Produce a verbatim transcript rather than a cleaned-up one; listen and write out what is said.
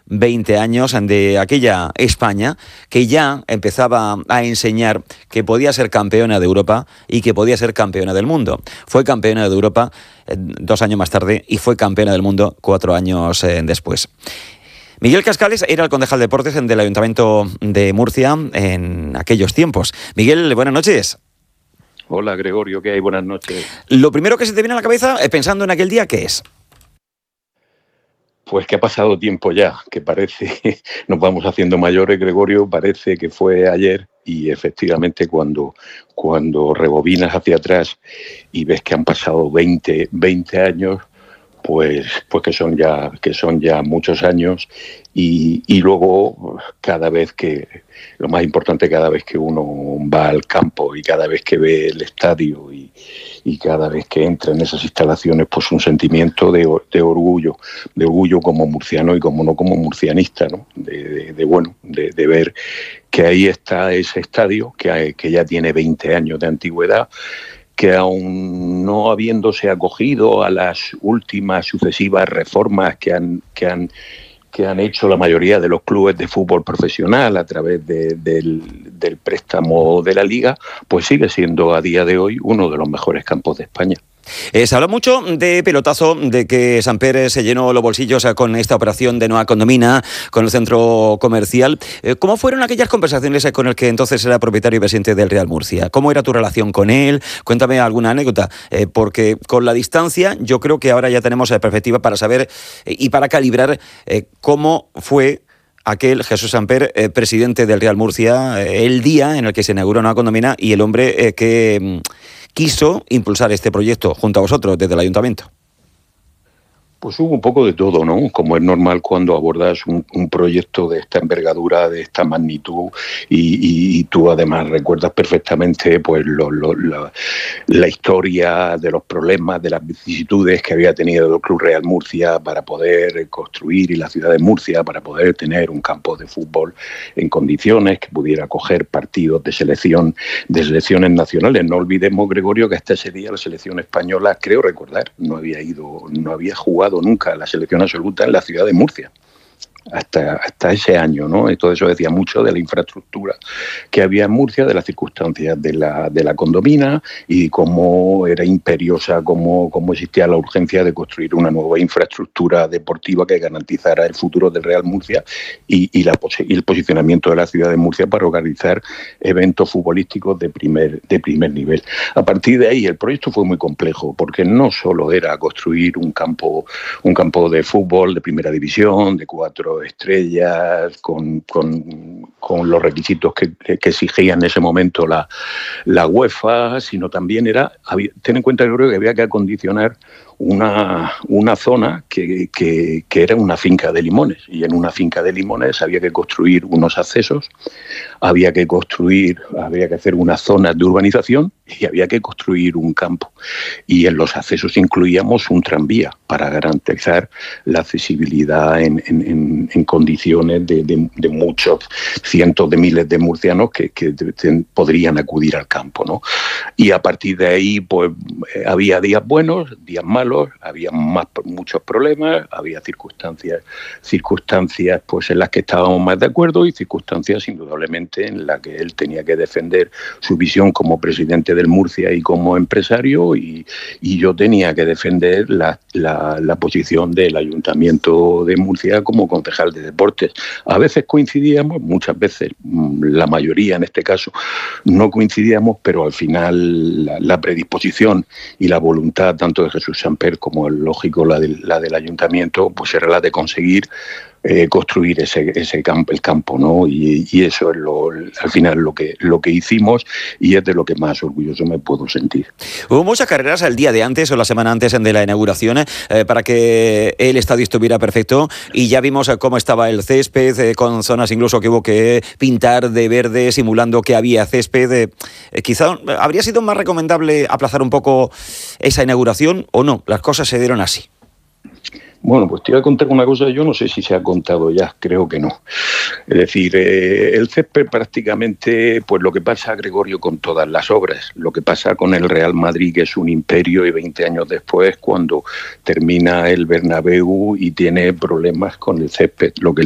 veinte años de aquella España que ya empezaba a enseñar que podía ser campeona de Europa y que podía ser campeona del mundo. Fue campeona de Europa eh, dos años más tarde y fue campeona del mundo cuatro años eh, después. Miguel Cascales era el concejal de deportes del Ayuntamiento de Murcia en aquellos tiempos. Miguel, buenas noches. Hola Gregorio, ¿qué hay? Buenas noches. Lo primero que se te viene a la cabeza, eh, pensando en aquel día, ¿qué es? Pues que ha pasado tiempo ya, que parece, nos vamos haciendo mayores, Gregorio, parece que fue ayer y efectivamente cuando, cuando rebobinas hacia atrás y ves que han pasado veinte, veinte años, pues, pues que son ya, que son ya muchos años y, y luego cada vez que, lo más importante, cada vez que uno va al campo y cada vez que ve el estadio y, y cada vez que entra en esas instalaciones, pues un sentimiento de, de orgullo, de orgullo como murciano y como no como murcianista, ¿no? De, de, de bueno, de, de ver que ahí está ese estadio que, que ya tiene veinte años de antigüedad, que aún no habiéndose acogido a las últimas sucesivas reformas que han, que han, que han hecho la mayoría de los clubes de fútbol profesional a través de, del, del préstamo de la Liga, pues sigue siendo a día de hoy uno de los mejores campos de España. Eh, se habla mucho de pelotazo, de que Samper se llenó los bolsillos con esta operación de Nueva Condomina, con el centro comercial. Eh, ¿Cómo fueron aquellas conversaciones con el que entonces era propietario y presidente del Real Murcia? ¿Cómo era tu relación con él? Cuéntame alguna anécdota, eh, porque con la distancia yo creo que ahora ya tenemos eh, perspectiva para saber eh, y para calibrar eh, cómo fue aquel Jesús Samper, eh, presidente del Real Murcia, eh, el día en el que se inauguró Nueva Condomina y el hombre eh, que mm, quiso impulsar este proyecto junto a vosotros desde el Ayuntamiento. Pues hubo un poco de todo, ¿no? Como es normal cuando abordas un, un proyecto de esta envergadura, de esta magnitud, y, y, y tú además recuerdas perfectamente pues lo, lo, la, la historia de los problemas, de las vicisitudes que había tenido el Club Real Murcia para poder construir, y la ciudad de Murcia para poder tener un campo de fútbol en condiciones que pudiera acoger partidos de selección, de selecciones nacionales. No olvidemos, Gregorio, que hasta ese día la selección española, creo recordar, no había ido, no había jugado nunca la selección absoluta en la ciudad de Murcia. Hasta, hasta ese año, ¿no? Y todo eso decía mucho de la infraestructura que había en Murcia, de las circunstancias de la, de la condomina y cómo era imperiosa, cómo, cómo existía la urgencia de construir una nueva infraestructura deportiva que garantizara el futuro del Real Murcia y, y, la, y el posicionamiento de la ciudad de Murcia para organizar eventos futbolísticos de primer, de primer nivel. A partir de ahí el proyecto fue muy complejo porque no solo era construir un campo, un campo de fútbol de primera división, de cuatro estrellas, con, con, con los requisitos que, que, que exigía en ese momento la, la UEFA, sino también era, había, ten en cuenta que creo que había que acondicionar una, una zona que, que, que era una finca de limones, y en una finca de limones había que construir unos accesos, había que construir, había que hacer unas zonas de urbanización y había que construir un campo. Y en los accesos incluíamos un tranvía para garantizar la accesibilidad en, en, en, en condiciones de, de, de muchos cientos de miles de murcianos que, que de, podrían acudir al campo, ¿no? Y a partir de ahí, pues había días buenos, días malos, había más, muchos problemas, había circunstancias, circunstancias pues en las que estábamos más de acuerdo y circunstancias indudablemente en las que él tenía que defender su visión como presidente del Murcia y como empresario, y, y yo tenía que defender la, la, la posición del Ayuntamiento de Murcia como concejal de deportes. A veces coincidíamos, muchas veces, la mayoría en este caso, no coincidíamos, pero al final la, la predisposición y la voluntad tanto de Jesús Samper como, el lógico, la del, la del Ayuntamiento, pues era la de conseguir Eh, construir ese, ese campo, el campo, ¿no? Y, y eso es lo, al final lo que, lo que hicimos, y es de lo que más orgulloso me puedo sentir. Hubo muchas carreras el día de antes o la semana antes de la inauguración eh, para que el estadio estuviera perfecto, y ya vimos eh, cómo estaba el césped, eh, con zonas incluso que hubo que pintar de verde simulando que había césped. Eh, eh, quizá habría sido más recomendable aplazar un poco esa inauguración, o no, las cosas se dieron así. Bueno, pues te voy a contar una cosa, yo no sé si se ha contado ya, creo que no. Es decir, eh, el césped prácticamente, pues lo que pasa, Gregorio, con todas las obras, lo que pasa con el Real Madrid, que es un imperio, y veinte años después, cuando termina el Bernabéu y tiene problemas con el césped, lo que